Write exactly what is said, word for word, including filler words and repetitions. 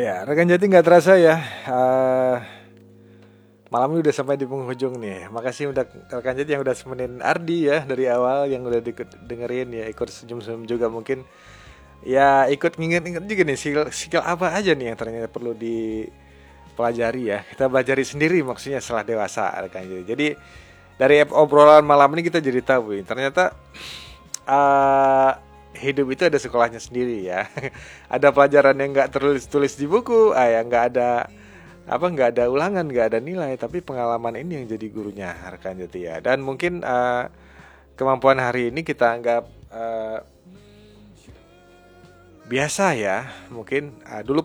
Ya, rekan Jati nggak terasa ya. eh, Malam ini udah sampai di penghujung nih. Makasih udah rekan Jati yang udah semenin Ardi ya dari awal, yang udah ikut dengerin ya, ikut senyum-senyum juga mungkin. Ya ikut nginget-nginget juga nih skill, skill apa aja nih yang ternyata perlu dipelajari ya. Kita pelajari sendiri maksudnya setelah dewasa rekan Jati. Jadi dari obrolan malam ini kita jadi tahu nih, ternyata eh hidup itu ada sekolahnya sendiri ya. Ada pelajaran yang nggak tertulis tulis di buku, ah ya nggak ada apa nggak ada ulangan, nggak ada nilai, tapi pengalaman ini yang jadi gurunya rekan Jati ya. Dan mungkin eh, kemampuan hari ini kita anggap eh, biasa ya. Mungkin eh, dulu